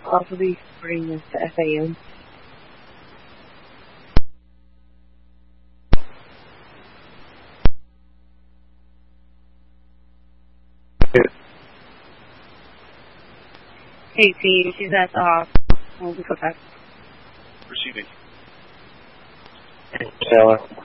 possibly bring this to FAM. Hey team, she's at we'll be contact. Receiving. Taylor.